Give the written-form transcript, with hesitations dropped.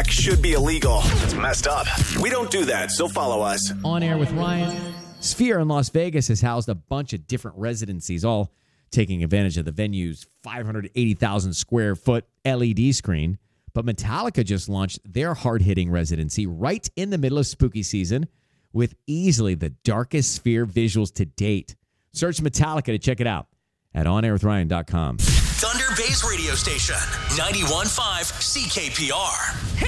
crack should be illegal. It's messed up. We don't do that, so follow us. On Air with Ryan. Sphere in Las Vegas has housed a bunch of different residencies, all taking advantage of the venue's 580,000 square foot LED screen. But Metallica just launched their hard-hitting residency right in the middle of spooky season with easily the darkest Sphere visuals to date. Search Metallica to check it out at onairwithryan.com. Thunder Bay's radio station, 91.5 CKPR.